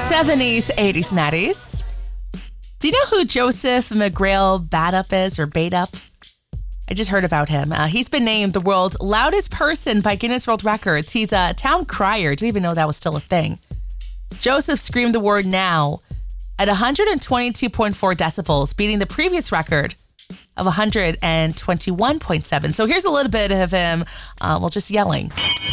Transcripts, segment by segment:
70s, 80s, 90s. Do you know who Joseph McGrail Badup is, or Badup? I just heard about him. He's been named the world's loudest person by Guinness World Records. He's a town crier. Didn't even know that was still a thing. Joseph screamed the word now at 122.4 decibels, beating the previous record of 121.7. So here's a little bit of him, just yelling.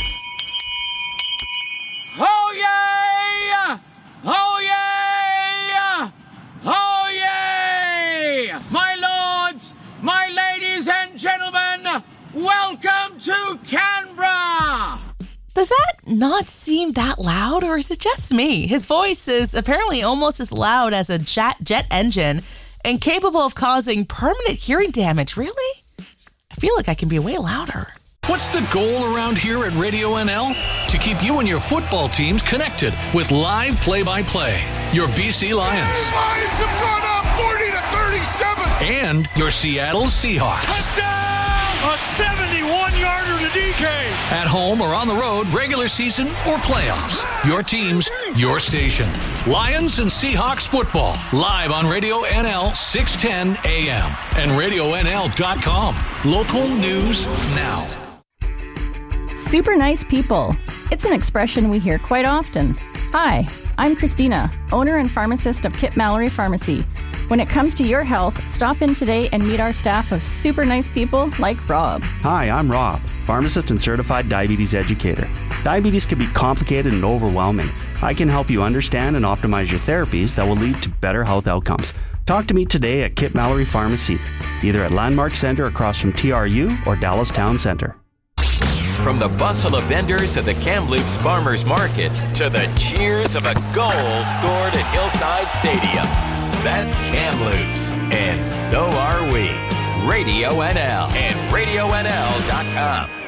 Oh, yeah! Oh, yeah! Oh, yeah! My lords, my ladies and gentlemen, welcome to Canberra! Does that not seem that loud, or is it just me? His voice is apparently almost as loud as a jet engine and capable of causing permanent hearing damage. Really? I feel like I can be way louder. What's the goal around here at Radio NL? To keep you and your football teams connected with live play-by-play. Your BC Lions. Lions have gone up 40-37. And your Seattle Seahawks. Touchdown! A 71-yarder to DK. At home or on the road, regular season or playoffs. Your teams, your station. Lions and Seahawks football. Live on Radio NL 610 AM and RadioNL.com. Local news now. Super nice people. It's an expression we hear quite often. Hi, I'm Christina, owner and pharmacist of Kip Mallory Pharmacy. When it comes to your health, stop in today and meet our staff of super nice people like Rob. Hi, I'm Rob, pharmacist and certified diabetes educator. Diabetes can be complicated and overwhelming. I can help you understand and optimize your therapies that will lead to better health outcomes. Talk to me today at Kip Mallory Pharmacy, either at Landmark Center across from TRU or Dallas Town Center. From the bustle of vendors at the Kamloops Farmers Market to the cheers of a goal scored at Hillside Stadium. That's Kamloops, and so are we. Radio NL and RadioNL.com.